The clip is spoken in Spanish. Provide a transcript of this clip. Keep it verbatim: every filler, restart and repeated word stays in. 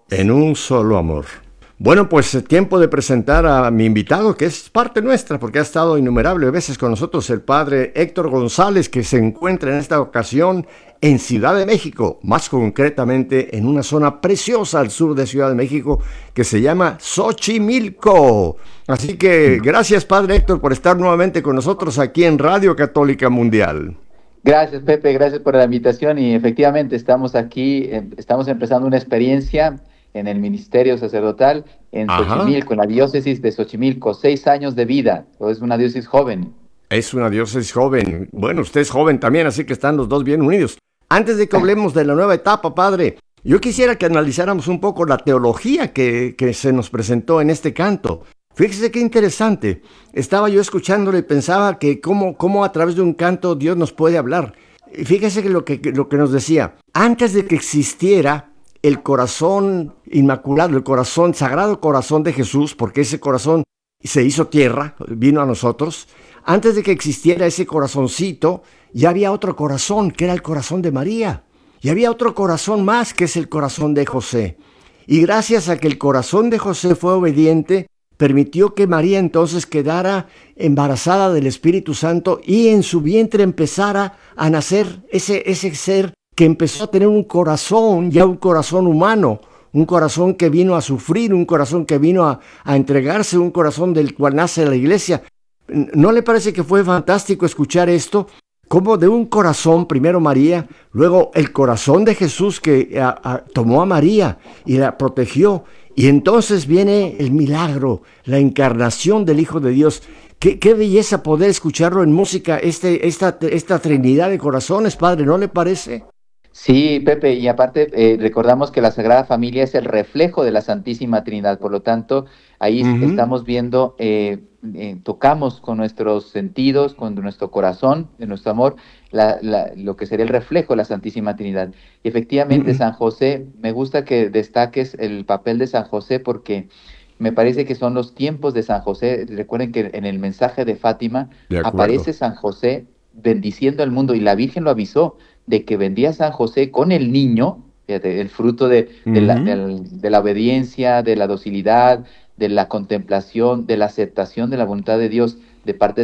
En un solo amor. Bueno, pues es tiempo de presentar a mi invitado, que es parte nuestra, porque ha estado innumerables veces con nosotros, el padre Héctor González, que se encuentra en esta ocasión en Ciudad de México, más concretamente en una zona preciosa al sur de Ciudad de México, que se llama Xochimilco. Así que gracias, padre Héctor, por estar nuevamente con nosotros aquí en Radio Católica Mundial. Gracias, Pepe, gracias por la invitación y efectivamente estamos aquí, eh, estamos empezando una experiencia en el ministerio sacerdotal en Ajá. Xochimilco, en la diócesis de Xochimilco, seis años de vida, es una diócesis joven. Es una diócesis joven. Bueno, usted es joven también, así que están los dos bien unidos. Antes de que hablemos de la nueva etapa, padre, yo quisiera que analizáramos un poco la teología que, que se nos presentó en este canto. Fíjese qué interesante. Estaba yo escuchándolo y pensaba que cómo, cómo a través de un canto Dios nos puede hablar. Y fíjese que lo, que lo que nos decía, antes de que existiera el corazón inmaculado, el corazón, sagrado corazón de Jesús, porque ese corazón se hizo tierra, vino a nosotros, antes de que existiera ese corazoncito, ya había otro corazón, que era el corazón de María. Y había otro corazón más, que es el corazón de José. Y gracias a que el corazón de José fue obediente, permitió que María entonces quedara embarazada del Espíritu Santo y en su vientre empezara a nacer ese, ese ser que empezó a tener un corazón, ya un corazón humano, un corazón que vino a sufrir, un corazón que vino a, a entregarse, un corazón del cual nace la iglesia. ¿No le parece que fue fantástico escuchar esto? Como de un corazón, primero María, luego el corazón de Jesús que a, a, tomó a María y la protegió. Y entonces viene el milagro, la encarnación del Hijo de Dios. Qué, qué belleza poder escucharlo en música, este, esta, esta trinidad de corazones, padre, ¿no le parece? Sí, Pepe, y aparte eh, recordamos que la Sagrada Familia es el reflejo de la Santísima Trinidad, por lo tanto, ahí Uh-huh. estamos viendo, eh, eh, tocamos con nuestros sentidos, con nuestro corazón, de nuestro amor, la, la, lo que sería el reflejo de la Santísima Trinidad. Y efectivamente, Uh-huh. San José, me gusta que destaques el papel de San José porque me parece que son los tiempos de San José. Recuerden que en el mensaje de Fátima De acuerdo. aparece San José bendiciendo al mundo y la Virgen lo avisó de que vendría San José con el niño, fíjate, el fruto de, de, la, Uh-huh. de, de la obediencia, de la docilidad, de la contemplación, de la aceptación de la voluntad de Dios de parte